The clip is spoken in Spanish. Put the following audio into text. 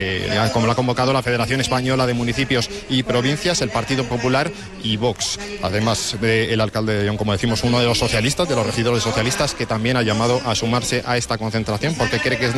como lo ha convocado la Federación Española de Municipios y Provincias, el Partido Popular y Vox. Además del alcalde de Lyon, como decimos, uno de los socialistas, de los regidores socialistas, que también ha llamado a sumarse a esta concentración porque cree que es